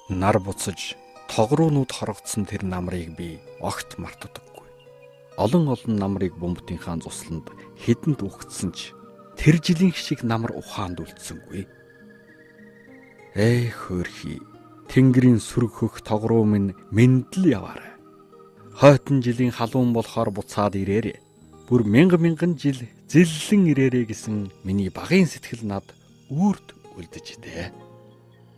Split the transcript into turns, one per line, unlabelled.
Нар буцаж тогруунууд хорогдсон тэр намрыг би огт мартдаггүй. Олон намрыг бөмбөтийнхаа цусланд хэдэнд үхсэн ч тэр жилийн шиг намар ухаанд үлдсэнгүй. Хөөрхий, Тэнгэрийн сүрг хөх тогруу минь мэндэл яваарай. Хойтон жилийн халуун болохоор буцаад ирээрэй. Бүр мянган жил зиллэн ирээрэй гэсэн миний багын сэтгэл над үүрт үлдэж дээ.